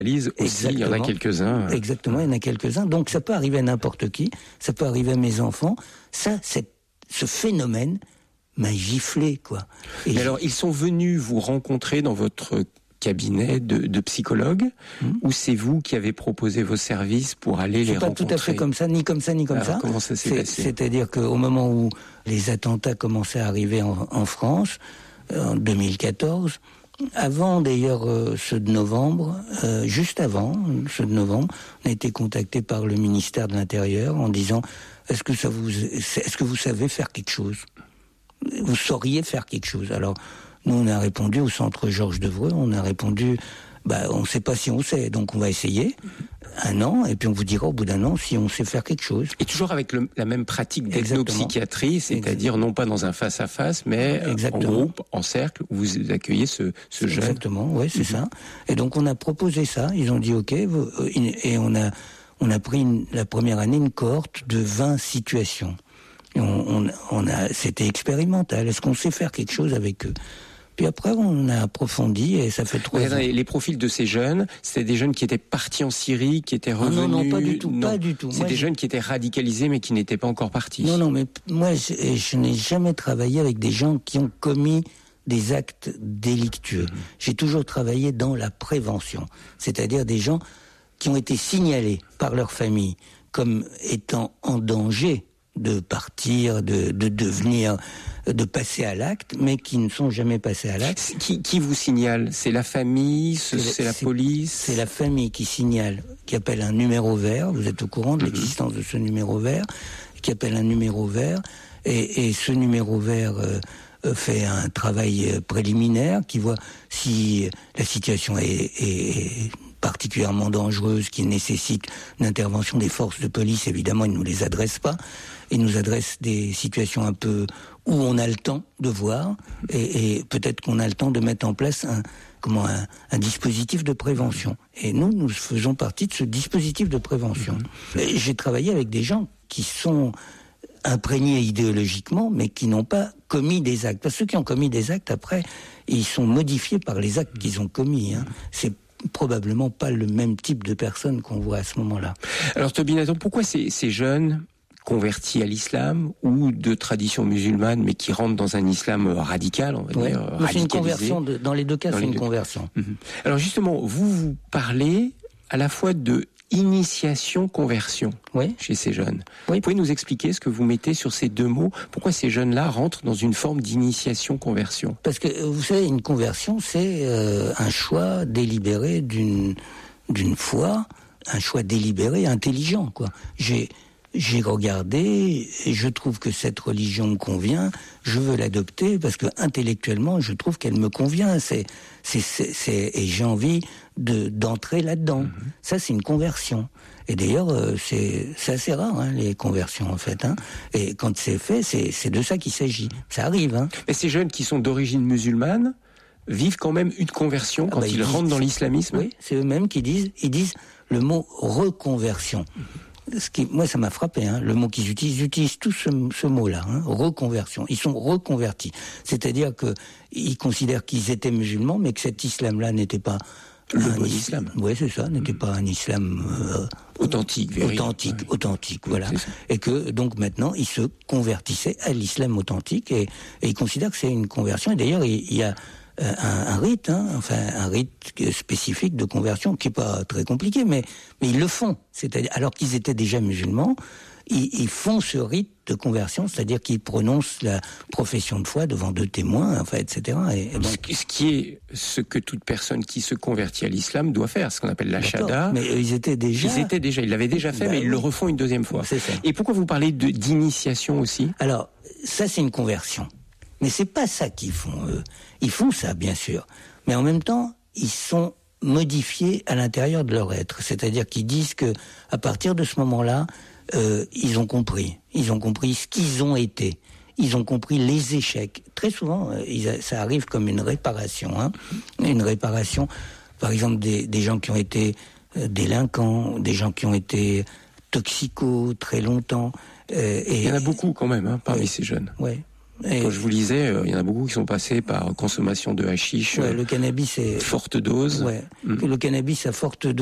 Lise aussi, il y en a quelques-uns. Exactement, il y en a quelques-uns. Donc ça peut arriver à n'importe qui, ça peut arriver à mes enfants. Ce phénomène m'a giflé, quoi. Mais alors, ils sont venus vous rencontrer dans votre cabinet de psychologue, ou c'est vous qui avez proposé vos services pour aller les rencontrer? C'est pas tout à fait comme ça, ni comme ça, ni comme ça. Comment ça s'est passé? C'est-à-dire qu'au moment où les attentats commençaient à arriver en France, en 2014, avant d'ailleurs ceux de novembre, juste avant ceux de novembre, on a été contacté par le ministère de l'Intérieur en disant est-ce que vous savez faire quelque chose? Vous sauriez faire quelque chose? Alors nous on a répondu au centre Georges Devreux, on a répondu on ne sait pas si on sait, donc on va essayer 1 an, et puis on vous dira au bout d'1 an si on sait faire quelque chose. Et toujours avec la même pratique d'ethnopsychiatrie, c'est-à-dire non pas dans un face-à-face, mais en groupe, en cercle, où vous accueillez ce jeune. Exactement, oui, c'est ça. Et donc on a proposé ça, ils ont dit ok, et on a pris la première année une cohorte de 20 situations. Et c'était expérimental. Est-ce qu'on sait faire quelque chose avec eux? Puis après, on a approfondi et ça fait 3 ans. Les profils de ces jeunes, c'était des jeunes qui étaient partis en Syrie, qui étaient revenus. Non, pas du tout, pas du tout. C'est des jeunes qui étaient radicalisés mais qui n'étaient pas encore partis. Non, mais moi, je n'ai jamais travaillé avec des gens qui ont commis des actes délictueux. J'ai toujours travaillé dans la prévention, c'est-à-dire des gens qui ont été signalés par leur famille comme étant en danger de partir, de devenir, de passer à l'acte, mais qui ne sont jamais passés à l'acte. Qui vous signale? C'est la famille? C'est la police? C'est la famille qui signale, qui appelle un numéro vert. Vous êtes au courant de l'existence de ce numéro vert, qui appelle un numéro vert, et ce numéro vert fait un travail préliminaire qui voit si la situation est particulièrement dangereuse, qui nécessite l'intervention des forces de police. Évidemment, ils ne nous les adressent pas. Ils nous adressent des situations un peu où on a le temps de voir, et peut-être qu'on a le temps de mettre en place un dispositif de prévention. Et nous faisons partie de ce dispositif de prévention. J'ai travaillé avec des gens qui sont imprégnés idéologiquement, mais qui n'ont pas commis des actes. Parce que ceux qui ont commis des actes, après, ils sont modifiés par les actes qu'ils ont commis. C'est probablement pas le même type de personnes qu'on voit à ce moment-là. Alors Toby Nathan, pourquoi ces jeunes convertis à l'islam ou de tradition musulmane mais qui rentrent dans un islam radical, on va dire, radicalisé? C'est une conversion, dans les deux cas, c'est une conversion. Alors justement, vous parlez à la fois de initiation-conversion chez ces jeunes. Vous pouvez nous expliquer ce que vous mettez sur ces deux mots? Pourquoi ces jeunes-là rentrent dans une forme d'initiation-conversion? Parce que, vous savez, une conversion, c'est un choix délibéré d'une foi, un choix délibéré, intelligent, quoi. J'ai regardé et je trouve que cette religion me convient, je veux l'adopter parce que intellectuellement je trouve qu'elle me convient, et j'ai envie d'entrer là-dedans. Ça, c'est une conversion. Et d'ailleurs, c'est assez rare, les conversions, en fait. Et quand c'est fait, c'est de ça qu'il s'agit. Ça arrive. Mais ces jeunes qui sont d'origine musulmane vivent quand même une conversion quand ils rentrent dans l'islamisme? Oui, c'est eux-mêmes qui disent le mot reconversion. Moi, ça m'a frappé, le mot qu'ils utilisent. Ils utilisent tout ce mot-là, reconversion. Ils sont reconvertis. C'est-à-dire qu'ils considèrent qu'ils étaient musulmans, mais que cet islam-là n'était pas le bon islam. Oui, c'est ça, n'était pas un islam authentique, voilà. Et que donc maintenant, ils se convertissaient à l'islam authentique, et ils considèrent que c'est une conversion. Et d'ailleurs, il y a un rite, un rite spécifique de conversion qui est pas très compliqué, mais ils le font. C'est-à-dire, alors qu'ils étaient déjà musulmans, ils font ce rite de conversion, c'est-à-dire qu'ils prononcent la profession de foi devant 2 témoins, etc. Et donc, ce qui est ce que toute personne qui se convertit à l'islam doit faire, ce qu'on appelle la shahada. Mais ils l'avaient déjà fait, mais ils le refont une 2e fois. C'est ça. Et pourquoi vous parlez d'initiation aussi? Alors, ça c'est une conversion. Mais c'est pas ça qu'ils font, eux. Ils font ça, bien sûr. Mais en même temps, ils sont modifiés à l'intérieur de leur être. C'est-à-dire qu'ils disent que, à partir de ce moment-là, ils ont compris. Ils ont compris ce qu'ils ont été. Ils ont compris les échecs. Très souvent, ça arrive comme une réparation. Une réparation, par exemple, des gens qui ont été délinquants, des gens qui ont été toxicos très longtemps. Il y en a beaucoup quand même, parmi ces jeunes. Oui. Et quand je vous lisais, il y en a beaucoup qui sont passés par consommation de hashish. Le cannabis est forte dose. Le cannabis à forte dose.